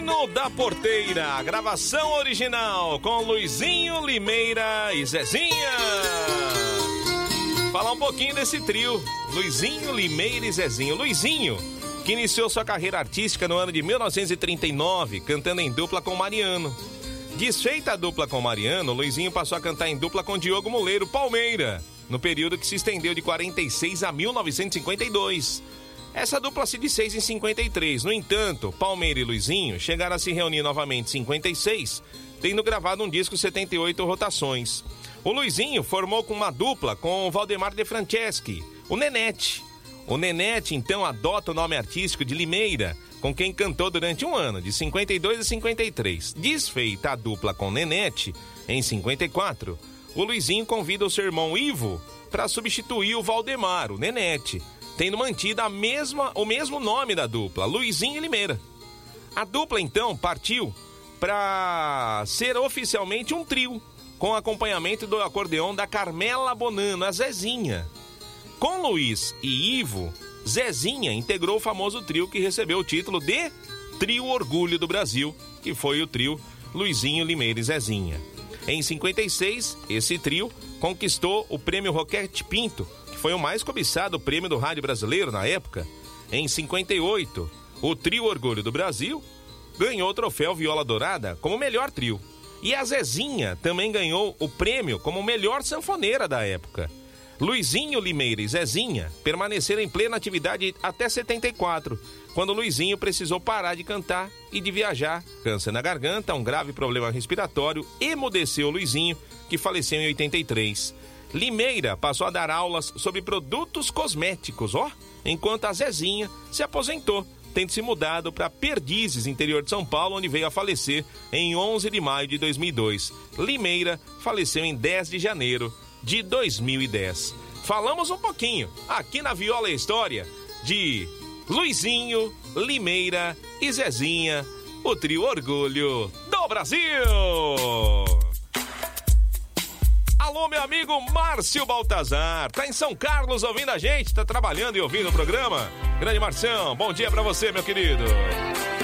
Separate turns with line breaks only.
No da Porteira, gravação original com Luizinho, Limeira e Zezinha. Falar um pouquinho desse trio, Luizinho, Limeira e Zezinho. Luizinho, que iniciou sua carreira artística no ano de 1939, cantando em dupla com Mariano. Desfeita a dupla com Mariano, Luizinho passou a cantar em dupla com Diogo Moleiro, Palmeira, no período que se estendeu de 46 a 1952. Essa dupla se desfez em 53. No entanto, Palmeira e Luizinho chegaram a se reunir novamente em 56, tendo gravado um disco 78 rotações. O Luizinho formou com uma dupla com o Valdemar De Franceschi, o Nenete. O Nenete, então, adota o nome artístico de Limeira, com quem cantou durante um ano, de 52 a 53. Desfeita a dupla com Nenete, em 54, o Luizinho convida o seu irmão Ivo para substituir o Valdemar, o Nenete, tendo mantido o mesmo nome da dupla, Luizinho e Limeira. A dupla, então, partiu para ser oficialmente um trio, com acompanhamento do acordeão da Carmela Bonano, a Zezinha. Com Luiz e Ivo, Zezinha integrou o famoso trio que recebeu o título de Trio Orgulho do Brasil, que foi o trio Luizinho, Limeira e Zezinha. Em 56, esse trio conquistou o prêmio Roquete Pinto, que foi o mais cobiçado prêmio do rádio brasileiro na época. Em 58, o Trio Orgulho do Brasil ganhou o troféu Viola Dourada como melhor trio. E a Zezinha também ganhou o prêmio como melhor sanfoneira da época. Luizinho, Limeira e Zezinha permaneceram em plena atividade até 74, quando Luizinho precisou parar de cantar e de viajar. Câncer na garganta, um grave problema respiratório, emudeceu Luizinho, que faleceu em 83. Limeira passou a dar aulas sobre produtos cosméticos, enquanto a Zezinha se aposentou, tendo se mudado para Perdizes, interior de São Paulo, onde veio a falecer em 11 de maio de 2002. Limeira faleceu em 10 de janeiro de 2010. Falamos um pouquinho, aqui na Viola História, de Luizinho, Limeira e Zezinha, o trio Orgulho do Brasil. Alô, meu amigo Márcio Baltazar, tá em São Carlos ouvindo a gente, tá trabalhando e ouvindo o programa? Grande Marcião, bom dia pra você, meu querido.